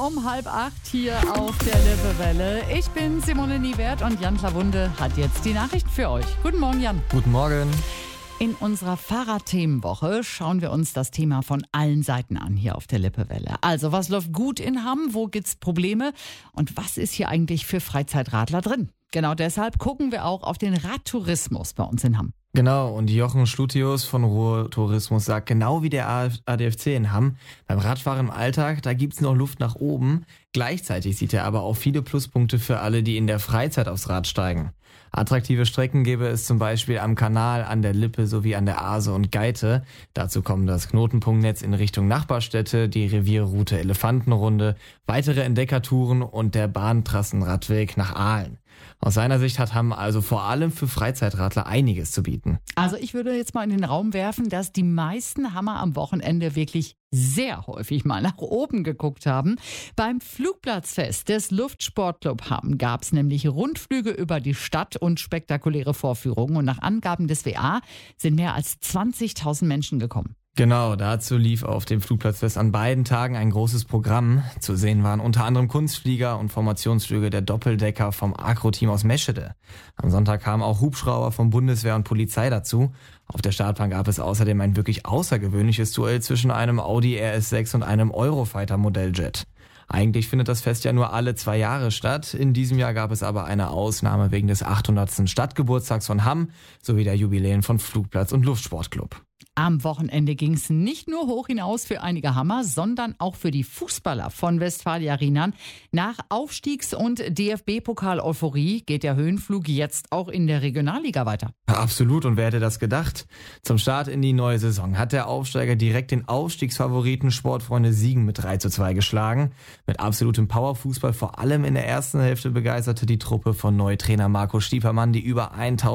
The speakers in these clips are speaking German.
um 7:30 hier auf der Lippewelle. Ich bin Simone Niewert und Jan Klawunde hat jetzt die Nachrichten für euch. Guten Morgen, Jan. Guten Morgen. In unserer Fahrradthemenwoche schauen wir uns das Thema von allen Seiten an hier auf der Lippewelle. Also, was läuft gut in Hamm, wo gibt's Probleme und was ist hier eigentlich für Freizeitradler drin? Genau deshalb gucken wir auch auf den Radtourismus bei uns in Hamm. Genau, und Jochen Schlutius von Ruhr Tourismus sagt, genau wie der ADFC in Hamm, beim Radfahren im Alltag, da gibt's noch Luft nach oben. Gleichzeitig sieht er aber auch viele Pluspunkte für alle, die in der Freizeit aufs Rad steigen. Attraktive Strecken gäbe es zum Beispiel am Kanal, an der Lippe sowie an der Aase und Geite. Dazu kommen das Knotenpunktnetz in Richtung Nachbarstädte, die Revierroute Elefantenrunde, weitere Entdeckertouren und der Bahntrassenradweg nach Aalen. Aus seiner Sicht hat Hamm also vor allem für Freizeitradler einiges zu bieten. Also ich würde jetzt mal in den Raum werfen, dass die meisten Hammer am Wochenende wirklich sehr häufig mal nach oben geguckt haben. Beim Flugplatzfest des Luftsportclub Hamm gab es nämlich Rundflüge über die Stadt und spektakuläre Vorführungen. Und nach Angaben des WA sind mehr als 20.000 Menschen gekommen. Genau, dazu lief auf dem Flugplatzfest an beiden Tagen ein großes Programm. Zu sehen waren unter anderem Kunstflieger und Formationsflüge der Doppeldecker vom Agro-Team aus Meschede. Am Sonntag kamen auch Hubschrauber von Bundeswehr und Polizei dazu. Auf der Startbahn gab es außerdem ein wirklich außergewöhnliches Duell zwischen einem Audi RS6 und einem Eurofighter-Modelljet. Eigentlich findet das Fest ja nur alle 2 Jahre statt. In diesem Jahr gab es aber eine Ausnahme wegen des 800. Stadtgeburtstags von Hamm sowie der Jubiläen von Flugplatz und Luftsportclub. Am Wochenende ging es nicht nur hoch hinaus für einige Hammer, sondern auch für die Fußballer von Westfalia Rheinland. Nach Aufstiegs- und DFB-Pokal-Euphorie geht der Höhenflug jetzt auch in der Regionalliga weiter. Absolut, und wer hätte das gedacht? Zum Start in die neue Saison hat der Aufsteiger direkt den Aufstiegsfavoriten Sportfreunde Siegen mit 3:2 geschlagen. Mit absolutem Powerfußball, vor allem in der ersten Hälfte, begeisterte die Truppe von Neutrainer Marco Stiepermann die über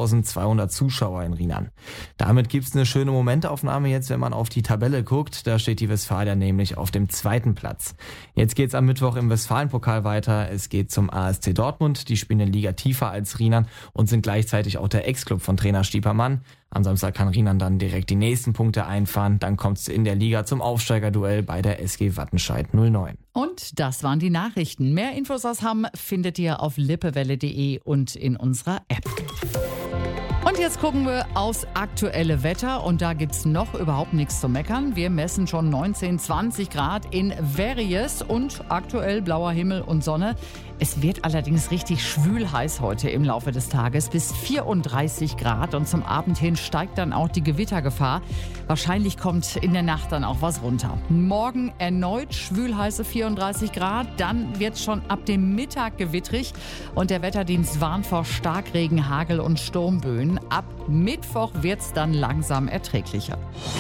1200 Zuschauer in Rheinland. Damit gibt's eine schöne Momentaufnahme jetzt, wenn man auf die Tabelle guckt. Da steht die Westfalia nämlich auf dem 2. Platz. Jetzt geht's am Mittwoch im Westfalenpokal weiter. Es geht zum ASC Dortmund. Die spielen eine Liga tiefer als Rheinland und sind gleichzeitig auch der Ex-Club von Trainer Stiepermann. Am Samstag kann Rheinland dann direkt die nächsten Punkte einfahren. Dann kommt's in der Liga zum Aufsteigerduell bei der SG Wattenscheid 09. Und das waren die Nachrichten. Mehr Infos aus Hamm findet ihr auf lippewelle.de und in unserer App. Und jetzt gucken wir aufs aktuelle Wetter und da gibt's noch überhaupt nichts zu meckern. Wir messen schon 19, 20 Grad in Verrières und aktuell blauer Himmel und Sonne. Es wird allerdings richtig schwül heiß heute im Laufe des Tages, bis 34 Grad und zum Abend hin steigt dann auch die Gewittergefahr. Wahrscheinlich kommt in der Nacht dann auch was runter. Morgen erneut schwül heiße 34 Grad, dann wird's schon ab dem Mittag gewittrig und der Wetterdienst warnt vor Starkregen, Hagel und Sturmböen. Ab Mittwoch wird's dann langsam erträglicher.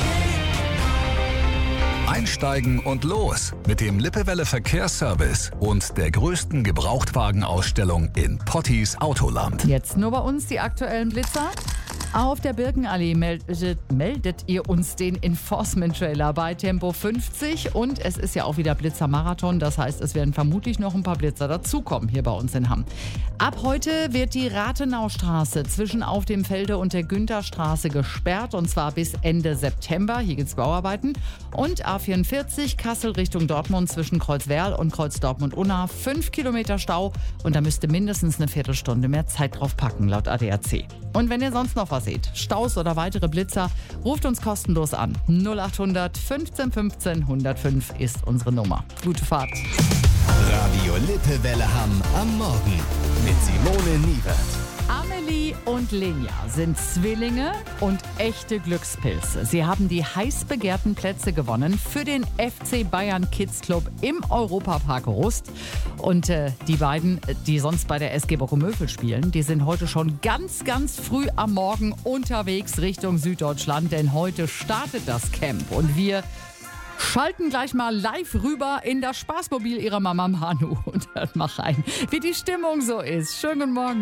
Einsteigen und los mit dem Lippewelle Verkehrsservice und der größten Gebrauchtwagenausstellung in Pottis Autoland. Jetzt nur bei uns die aktuellen Blitzer. Auf der Birkenallee meldet ihr uns den Enforcement-Trailer bei Tempo 50 und es ist ja auch wieder Blitzermarathon, das heißt, es werden vermutlich noch ein paar Blitzer dazukommen hier bei uns in Hamm. Ab heute wird die Rathenaustraße zwischen Auf dem Felde und der Güntherstraße gesperrt und zwar bis Ende September, hier gibt's Bauarbeiten. Und A44 Kassel Richtung Dortmund zwischen Kreuzwerl und Kreuz Dortmund-Unna 5 Kilometer Stau und da müsste mindestens eine Viertelstunde mehr Zeit drauf packen laut ADAC. Und wenn ihr sonst noch was seht, Staus oder weitere Blitzer, ruft uns kostenlos an. 0800 15 15 105 ist unsere Nummer. Gute Fahrt. Radio Lippewelle Hamm am Morgen mit Simone Niewert. Amelie und Lenja sind Zwillinge und echte Glückspilze. Sie haben die heiß begehrten Plätze gewonnen für den FC Bayern Kids Club im Europapark Rust. Und die beiden, die sonst bei der SG Bochum-Mövel spielen, die sind heute schon ganz, ganz früh am Morgen unterwegs Richtung Süddeutschland. Denn heute startet das Camp und wir schalten gleich mal live rüber in das Spaßmobil ihrer Mama Manu und hört mal rein, wie die Stimmung so ist. Schönen guten Morgen.